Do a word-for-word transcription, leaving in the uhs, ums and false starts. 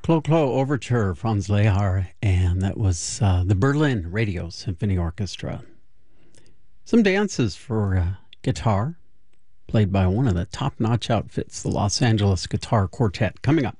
Clo Clo Overture, Franz Lehar, and that was uh, the Berlin Radio Symphony Orchestra. Some dances for uh, guitar, played by one of the top-notch outfits, the Los Angeles Guitar Quartet, coming up